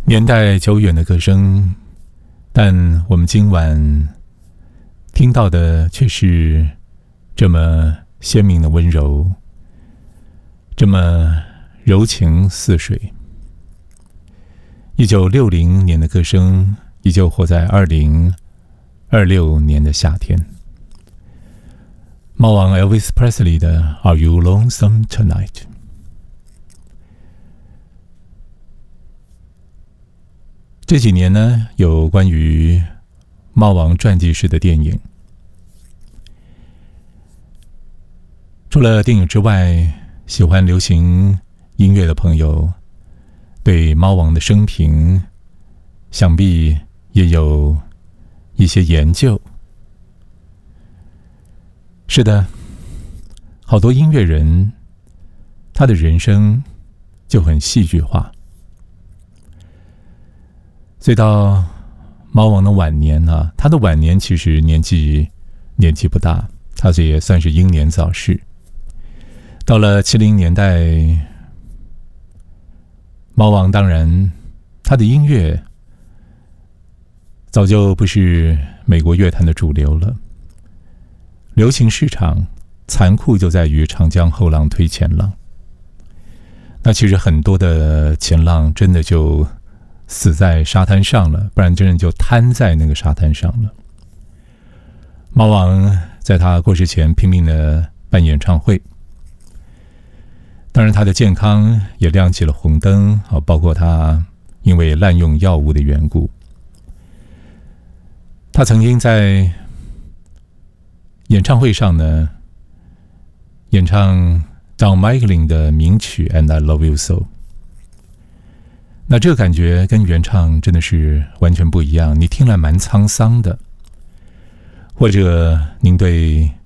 年代久远的歌声，但我们今晚听到的却是这么鲜明的温柔，这么柔情似水。1960年的歌声依旧活在2026年的夏天。猫王 Elvis Presley 的 Are You Lonesome Tonight？ 这几年呢，有关于猫王传记式的电影。除了电影之外，喜欢流行音乐的朋友对猫王的生平想必也有一些研究。是的，好多音乐人他的人生就很戏剧化。所以到猫王的晚年啊，他的晚年其实年纪不大，他这也算是英年早逝。到了70年代，猫王当然他的音乐早就不是美国乐坛的主流了。流行市场残酷就在于长江后浪推前浪。那其实很多的前浪真的就死在沙滩上了，不然真的就瘫在那个沙滩上了。猫王在他过世前拼命的办演唱会，当然他的健康也亮起了红灯，包括他因为滥用药物的缘故。他曾经在演唱会上呢，演唱 Don McLean 的名曲 And I Love You So。那这个感觉跟原唱真的是完全不一样，你听了蛮沧桑的。或者您对